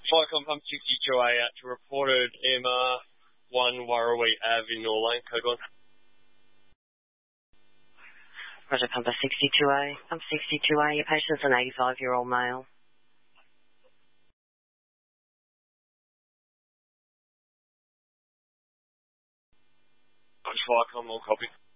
Flycom Pump 62A out to reported EMR 1 Warrawee Ave in Norlane. Code 1. Roger, Pumper 62A. Pump 62A, your patient's an 85-year-old male. Flycom, all copy.